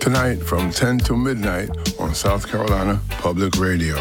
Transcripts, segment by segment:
Tonight from 10 to midnight on South Carolina Public Radio.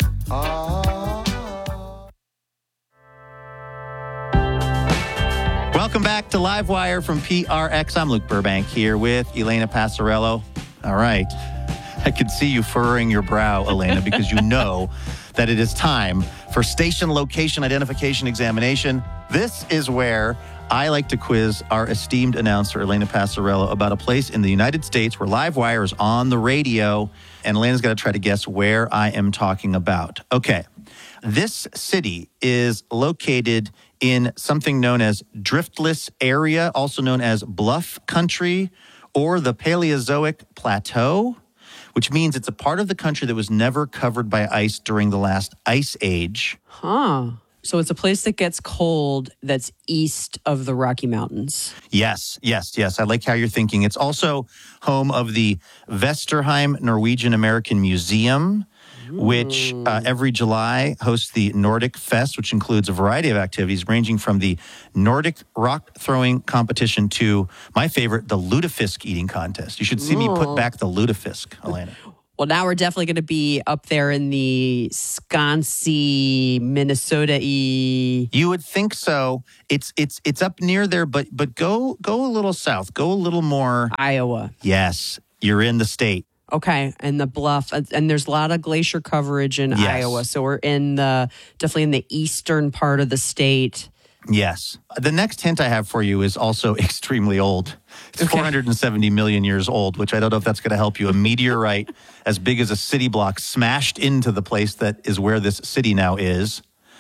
Welcome back to Livewire from PRX. I'm Luke Burbank here with Elena Passarello. All right. I can see you furrowing your brow, Elena, because you know that it is time for station location identification examination. This is where I like to quiz our esteemed announcer, Elena Passarello, about a place in the United States where Livewire is on the radio, and Elena's got to try to guess where I am talking about. Okay. This city is located in something known as Driftless Area, also known as Bluff Country or the Paleozoic Plateau, which means it's a part of the country that was never covered by ice during the last ice age. Huh. So it's a place that gets cold that's east of the Rocky Mountains. Yes. I like how you're thinking. It's also home of the Vesterheim Norwegian American Museum, which every July hosts the Nordic Fest, which includes a variety of activities ranging from the Nordic rock throwing competition to my favorite, the lutefisk eating contest. You should see me put back the lutefisk, Elena. Well, now we're definitely going to be up there in the Wisconsin, Minnesota-y. You would think so. It's up near there, but go a little south. Go a little more. Iowa. Yes, you're in the state. Okay, and the Bluff, and there's a lot of glacier coverage in Iowa, so we're definitely in the eastern part of the state. Yes. The next hint I have for you is also extremely old. It's 470 million years old, which I don't know if that's going to help you. A meteorite as big as a city block smashed into the place that is where this city now is.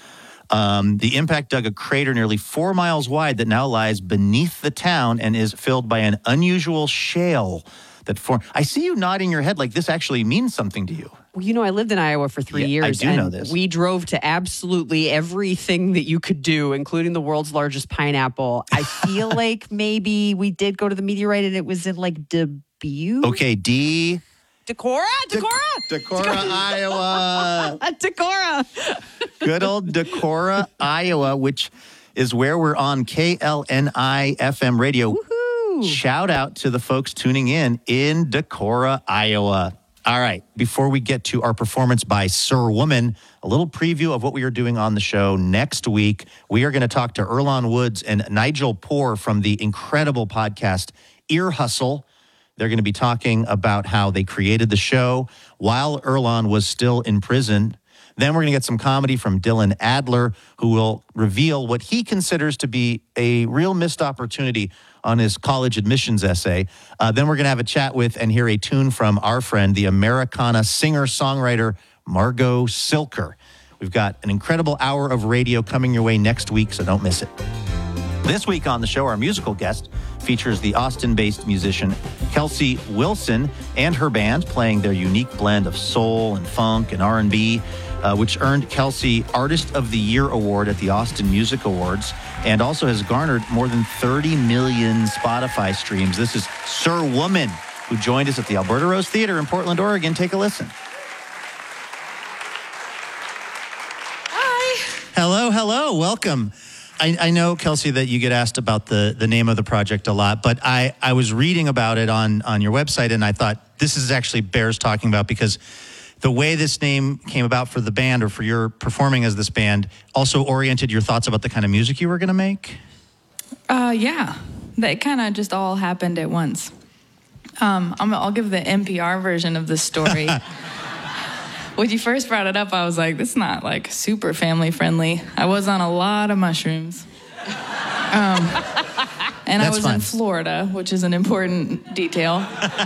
The impact dug a crater nearly 4 miles wide that now lies beneath the town and is filled by an unusual shale that formed. I see you nodding your head like this actually means something to you. Well, you know, I lived in Iowa for 3 years. I do know this. We drove to absolutely everything that you could do, including the world's largest pineapple. I feel like maybe we did go to the meteorite and it was in like Dubuque. Okay, Decorah, Iowa. Decorah. Good old Decorah, Iowa, which is where we're on KLNI FM radio. Woohoo. Shout out to the folks tuning in Decorah, Iowa. All right, before we get to our performance by Sir Woman, a little preview of what we are doing on the show next week. We are going to talk to Earlonne Woods and Nigel Poor from the incredible podcast Ear Hustle. They're going to be talking about how they created the show while Earlonne was still in prison. Then we're going to get some comedy from Dylan Adler, who will reveal what he considers to be a real missed opportunity on his college admissions essay. Then we're going to have a chat with and hear a tune from our friend, the Americana singer-songwriter Margot Silker. We've got an incredible hour of radio coming your way next week, so don't miss it. This week on the show, our musical guest features the Austin-based musician Kelsey Wilson and her band playing their unique blend of soul and funk and R&B, which earned Kelsey Artist of the Year Award at the Austin Music Awards and also has garnered more than 30 million Spotify streams. This is Sir Woman, who joined us at the Alberta Rose Theater in Portland, Oregon. Take a listen. Hi. Hello. Welcome. I know, Kelsey, that you get asked about the name of the project a lot, but I was reading about it on your website, and I thought this is actually bears talking about because the way this name came about for the band or for your performing as this band also oriented your thoughts about the kind of music you were going to make? Yeah. That kind of just all happened at once. I'll give the NPR version of the story. When you first brought it up, I was like, this is not like super family friendly. I was on a lot of mushrooms. And I was in Florida, which is an important detail.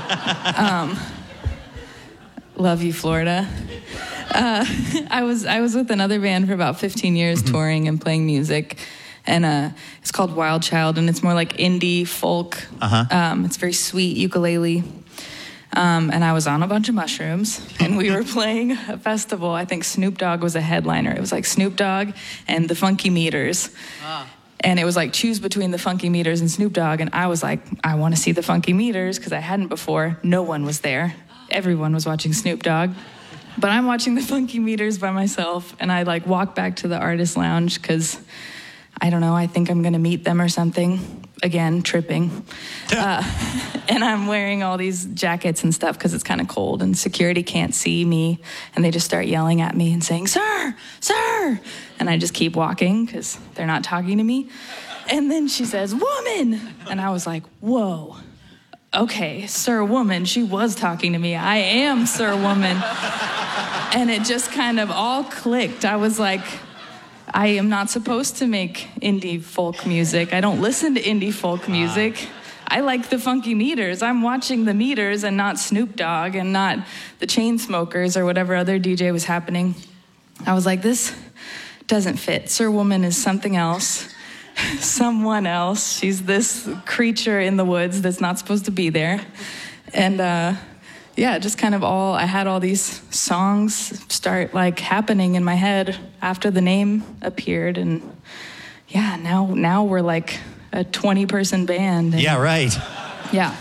Love you, Florida. I was with another band for about 15 years, touring and playing music. And it's called Wild Child, and it's more like indie folk. It's very sweet ukulele. And I was on a bunch of mushrooms, and we were playing a festival. I think Snoop Dogg was a headliner. It was like Snoop Dogg and the Funky Meters. And it was like choose between the Funky Meters and Snoop Dogg. And I was like, I want to see the Funky Meters because I hadn't before. No one was there. Everyone was watching Snoop Dogg. But I'm watching the Funky Meters by myself. And I like walk back to the artist lounge because I don't know, I think I'm going to meet them or something. Again, tripping. And I'm wearing all these jackets and stuff because it's kind of cold and security can't see me. And they just start yelling at me and saying, "Sir, sir." And I just keep walking because they're not talking to me. And then she says, "Woman." And I was like, whoa. Okay, Sir Woman, she was talking to me. I am Sir Woman. And it just kind of all clicked. I was like, I am not supposed to make indie folk music. I don't listen to indie folk music. I like the Funky Meters. I'm watching the Meters and not Snoop Dogg and not the Chainsmokers or whatever other DJ was happening. I was like, this doesn't fit. Sir Woman is something else, someone else. She's this creature in the woods that's not supposed to be there. And yeah, just kind of I had all these songs start like happening in my head after the name appeared. And yeah, now we're like a 20-person band. And, Yeah, right. Yeah.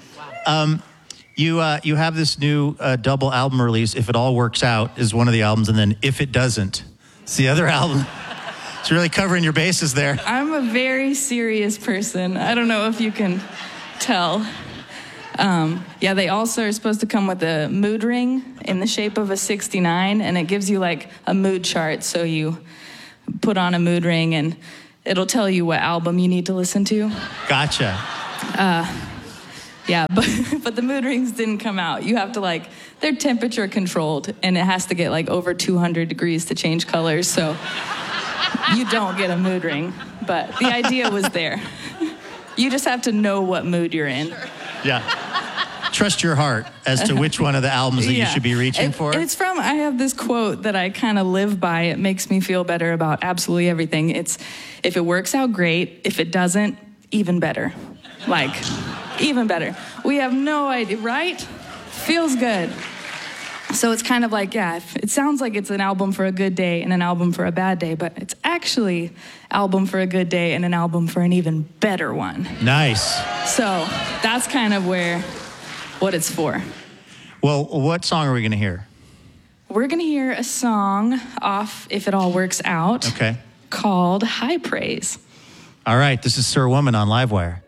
You have this new double album release. If It All Works Out is one of the albums, and then If It Doesn't, it's the other album. It's really covering your bases there. I'm a very serious person. I don't know if you can tell. Yeah, they also are supposed to come with a mood ring in the shape of a 69, and it gives you like a mood chart. So you put on a mood ring, and it'll tell you what album you need to listen to. Gotcha. Yeah, but the mood rings didn't come out. You have to they're temperature controlled, and it has to get like over 200 degrees to change colors. So you don't get a mood ring, but the idea was there. You just have to know what mood you're in. Yeah. Trust your heart as to which one of the albums that you should be reaching for. It's I have this quote that I kind of live by. It makes me feel better about absolutely everything. It's, if it works out, great. If it doesn't, even better. Even better. We have no idea, right? Feels good. So it's kind of like, yeah, it sounds like it's an album for a good day and an album for a bad day, but it's actually album for a good day and an album for an even better one. Nice. So that's kind of what it's for. Well, what song are we going to hear? We're going to hear a song off If It All Works Out. Okay. Called High Praise. All right. This is Sir Woman on Livewire.